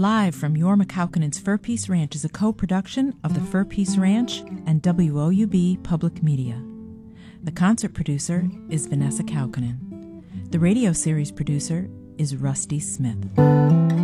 Live from Jorma Kaukkonen's Fur Peace Ranch is a co-production of the Fur Peace Ranch and WOUB Public Media. The concert producer is Vanessa Kaukkonen. The radio series producer is Rusty Smith.